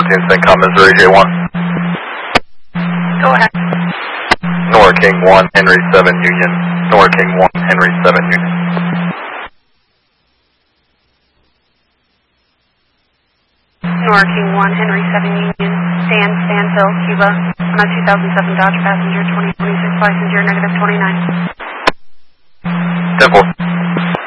CENTCOM Missouri J1. Go ahead. Nora King 1, Henry 7 Union. Nora King 1, Henry 7 Union. Nora King 1, Henry 7 Union. Stanfield, Cuba. On a 2007 Dodge Passenger 2026 passenger, -29. 10-4.